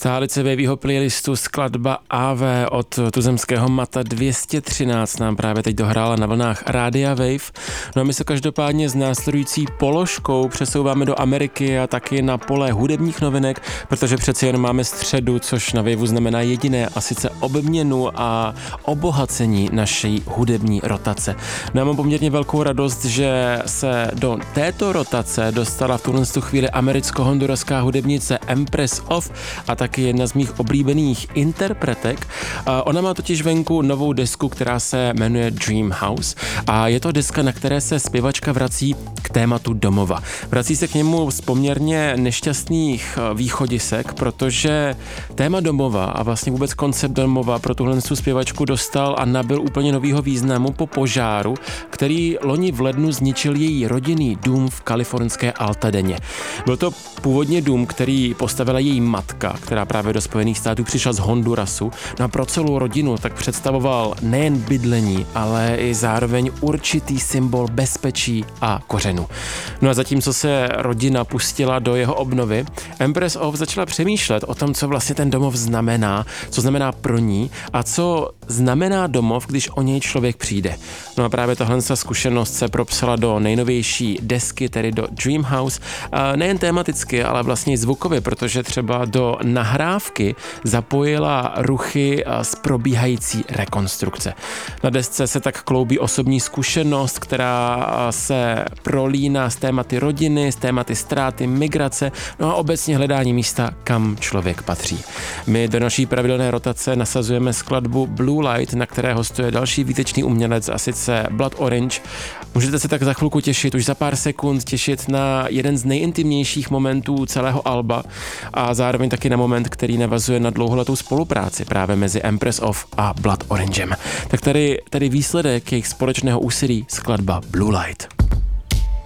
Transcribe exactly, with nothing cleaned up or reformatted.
Stálice Wavyho playlistu skladba A V od tuzemského Mata dvě stě třináct nám právě teď dohrála na vlnách Rádia Wave. No a my se každopádně s následující položkou přesouváme do Ameriky a taky na pole hudebních novinek, protože přeci jen máme středu, což na Waveu znamená jediné, a sice obměnu a obohacení naší hudební rotace. No já mám poměrně velkou radost, že se do této rotace dostala v tuhle chvíli americko-honduraská hudebnice Empress of a taky jedna z mých oblíbených interpretek. Ona má totiž venku novou desku, která se jmenuje Dream House a je to deska, na které se zpěvačka vrací k tématu domova. Vrací se k němu z poměrně nešťastných východisek, protože téma domova a vlastně vůbec koncept domova pro tuhle zpěvačku dostal a nabyl úplně novýho významu po požáru, který loni v lednu zničil její rodinný dům v kalifornské Altadeně. Byl to původně dům, který postavila její matka, která právě do Spojených států přišla z Hondurasu. No a pro celou rodinu tak představoval nejen bydlení, ale i zároveň určitý symbol bezpečí a kořenu. No a zatímco se rodina pustila do jeho obnovy, Empress of začala přemýšlet o tom, co vlastně ten domov znamená, co znamená pro ní a co znamená domov, když o něj člověk přijde. No a právě tahle zkušenost se propsala do nejnovější desky, tedy do Dream House, a nejen tematicky, ale vlastně i zvukově, protože třeba do nahrávky zapojila ruchy z probíhající rekonstrukce. Na desce se tak kloubí osobní zkušenost, která se prolíná s tématy rodiny, s tématy ztráty, migrace, no a obecně hledání místa, kam člověk patří. My do naší pravidelné rotace nasazujeme skladbu Blue Light, na které hostuje další výtečný umělec, a sice Blood Orange. Můžete se tak za chvilku těšit, už za pár sekund těšit na jeden z nejintimnějších momentů celého alba a zároveň taky na moment, který navazuje na dlouholetou spolupráci právě mezi Empress of a Blood Orangem. Tak tady, tady výsledek jejich společného úsilí, skladba Blue Light.